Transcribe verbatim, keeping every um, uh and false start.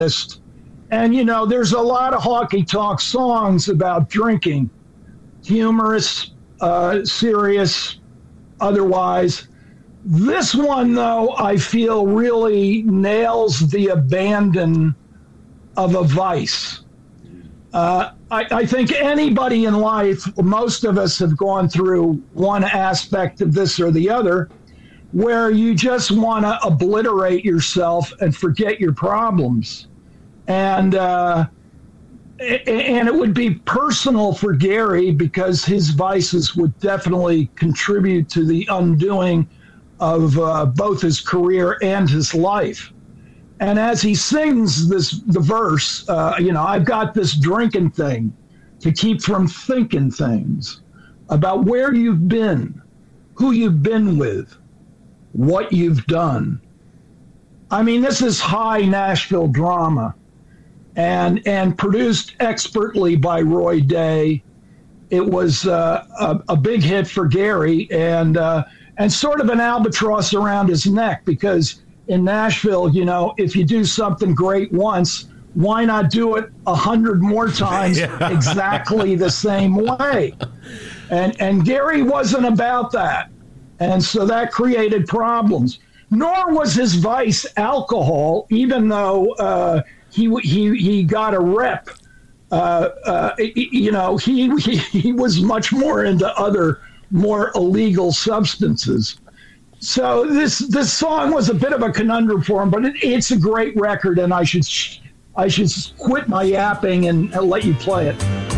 And, you know, there's a lot of honky tonk songs about drinking, humorous, uh, serious, otherwise. This one, though, I feel really nails the abandon of a vice. Uh, I, I think anybody in life, most of us have gone through one aspect of this or the other, where you just want to obliterate yourself and forget your problems. And uh, and it would be personal for Gary because his vices would definitely contribute to the undoing of uh, both his career and his life. And as he sings this, the verse, uh, you know, I've got this drinking thing to keep from thinking things about where you've been, who you've been with, what you've done. I mean, this is high Nashville drama. And and produced expertly by Roy Day. It was uh, a, a big hit for Gary and uh, and sort of an albatross around his neck because in Nashville, you know, if you do something great once, why not do it a hundred more times yeah. exactly the same way? And and Gary wasn't about that, and so that created problems. Nor was his vice alcohol, even though. Uh, He he he got a rep. Uh, uh, you know, he, he he was much more into other more illegal substances. So this this song was a bit of a conundrum for him, but it, it's a great record, and I should I should quit my yapping and, and let you play it.